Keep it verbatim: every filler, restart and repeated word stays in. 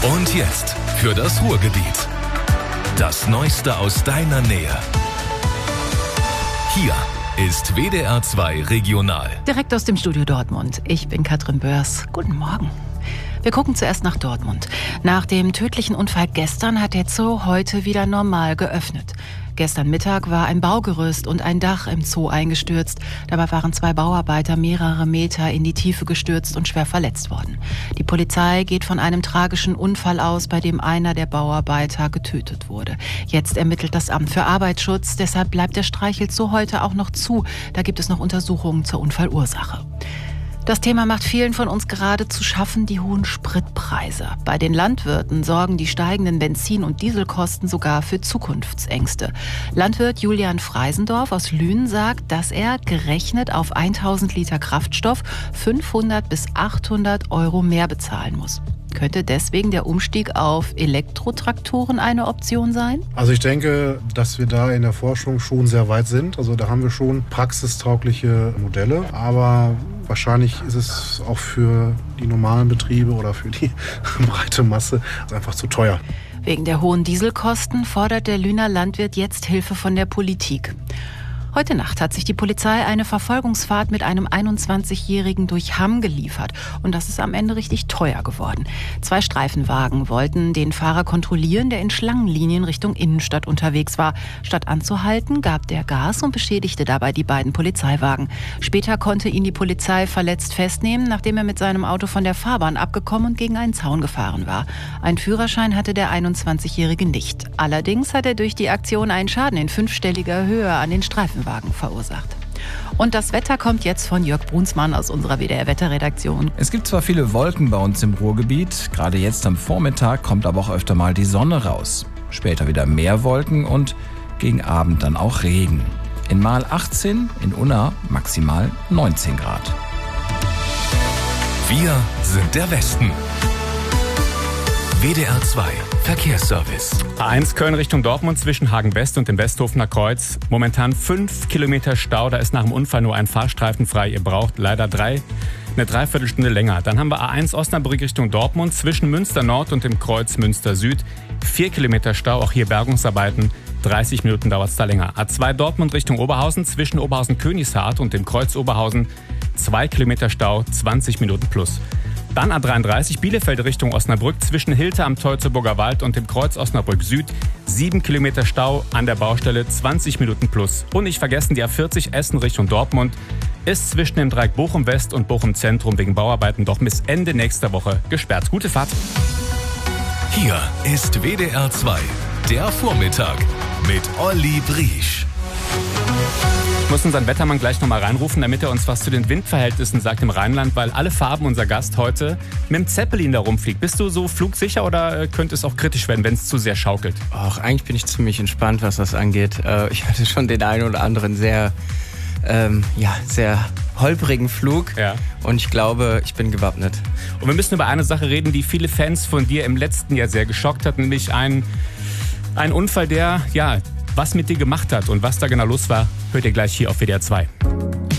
Und jetzt für das Ruhrgebiet. Das Neueste aus deiner Nähe. Hier ist W D R zwei Regional. Direkt aus dem Studio Dortmund. Ich bin Katrin Börs. Guten Morgen. Wir gucken zuerst nach Dortmund. Nach dem tödlichen Unfall gestern hat der Zoo heute wieder normal geöffnet. Gestern Mittag war ein Baugerüst und ein Dach im Zoo eingestürzt. Dabei waren zwei Bauarbeiter mehrere Meter in die Tiefe gestürzt und schwer verletzt worden. Die Polizei geht von einem tragischen Unfall aus, bei dem einer der Bauarbeiter getötet wurde. Jetzt ermittelt das Amt für Arbeitsschutz. Deshalb bleibt der Streichelzoo heute auch noch zu. Da gibt es noch Untersuchungen zur Unfallursache. Das Thema macht vielen von uns gerade zu schaffen, die hohen Spritpreise. Bei den Landwirten sorgen die steigenden Benzin- und Dieselkosten sogar für Zukunftsängste. Landwirt Julian Freisendorf aus Lünen sagt, dass er gerechnet auf tausend Liter Kraftstoff fünfhundert bis achthundert Euro mehr bezahlen muss. Könnte deswegen der Umstieg auf Elektrotraktoren eine Option sein? Also ich denke, dass wir da in der Forschung schon sehr weit sind. Also da haben wir schon praxistaugliche Modelle. Aber wahrscheinlich ist es auch für die normalen Betriebe oder für die breite Masse einfach zu teuer. Wegen der hohen Dieselkosten fordert der Lüner Landwirt jetzt Hilfe von der Politik. Heute Nacht hat sich die Polizei eine Verfolgungsfahrt mit einem einundzwanzigjährigen durch Hamm geliefert. Und das ist am Ende richtig teuer geworden. Zwei Streifenwagen wollten den Fahrer kontrollieren, der in Schlangenlinien Richtung Innenstadt unterwegs war. Statt anzuhalten, gab der Gas und beschädigte dabei die beiden Polizeiwagen. Später konnte ihn die Polizei verletzt festnehmen, nachdem er mit seinem Auto von der Fahrbahn abgekommen und gegen einen Zaun gefahren war. Einen Führerschein hatte der einundzwanzigjährige nicht. Allerdings hat er durch die Aktion einen Schaden in fünfstelliger Höhe an den Streifenwagen verursacht. Und das Wetter kommt jetzt von Jörg Brunsmann aus unserer W D R-Wetterredaktion. Es gibt zwar viele Wolken bei uns im Ruhrgebiet, gerade jetzt am Vormittag kommt aber auch öfter mal die Sonne raus. Später wieder mehr Wolken und gegen Abend dann auch Regen. In Mahl achtzehn, in Unna maximal neunzehn Grad. Wir sind der Westen. W D R zwei Verkehrsservice. A eins Köln Richtung Dortmund zwischen Hagen-West und dem Westhofener Kreuz. Momentan fünf Kilometer Stau. Da ist nach dem Unfall nur ein Fahrstreifen frei. Ihr braucht leider drei, eine Dreiviertelstunde länger. Dann haben wir A eins Osnabrück Richtung Dortmund zwischen Münster Nord und dem Kreuz Münster Süd. Vier Kilometer Stau. Auch hier Bergungsarbeiten. dreißig Minuten dauert es da länger. A zwei Dortmund Richtung Oberhausen zwischen Oberhausen-Königshardt und dem Kreuz Oberhausen. Zwei Kilometer Stau. zwanzig Minuten plus. Dann A dreiunddreißig Bielefeld Richtung Osnabrück zwischen Hilter am Teutoburger Wald und dem Kreuz Osnabrück Süd. sieben Kilometer Stau an der Baustelle, zwanzig Minuten plus. Und nicht vergessen, die A vierzig Essen Richtung Dortmund ist zwischen dem Dreieck Bochum West und Bochum Zentrum wegen Bauarbeiten doch bis Ende nächster Woche gesperrt. Gute Fahrt. Hier ist W D R zwei, der Vormittag mit Olli Briesch. Ich muss unseren Wettermann gleich nochmal reinrufen, damit er uns was zu den Windverhältnissen sagt im Rheinland, weil alle Farben unser Gast heute mit dem Zeppelin da rumfliegt. Bist du so flugsicher oder könnte es auch kritisch werden, wenn es zu sehr schaukelt? Ach, eigentlich bin ich ziemlich entspannt, was das angeht. Ich hatte schon den einen oder anderen sehr, ähm, ja, sehr holprigen Flug Ja. und ich glaube, ich bin gewappnet. Und wir müssen über eine Sache reden, die viele Fans von dir im letzten Jahr sehr geschockt hat, nämlich ein, ein Unfall, der, ja, was mit dir gemacht hat und was da genau los war, hört ihr gleich hier auf W D R zwei.